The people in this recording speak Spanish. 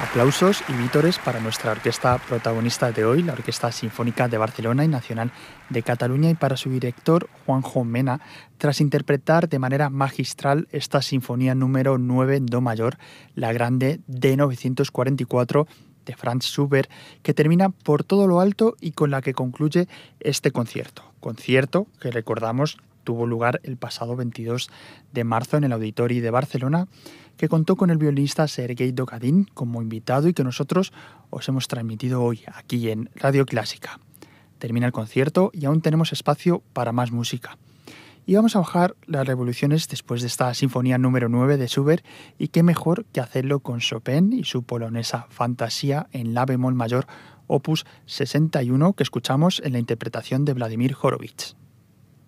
Aplausos y vítores para nuestra orquesta protagonista de hoy, la Orquesta Sinfónica de Barcelona y Nacional de Cataluña, y para su director, Juanjo Mena, tras interpretar de manera magistral esta sinfonía número 9 en do mayor, la grande de 944 de Franz Schubert, que termina por todo lo alto y con la que concluye este concierto. Concierto que, recordamos, tuvo lugar el pasado 22 de marzo en el Auditori de Barcelona, que contó con el violinista Sergei Dokadin como invitado y que nosotros os hemos transmitido hoy aquí en Radio Clásica. Termina el concierto y aún tenemos espacio para más música. Y vamos a bajar las revoluciones después de esta sinfonía número 9 de Schubert, y qué mejor que hacerlo con Chopin y su polonesa Fantasía en la bemol mayor, opus 61, que escuchamos en la interpretación de Vladimir Horowitz.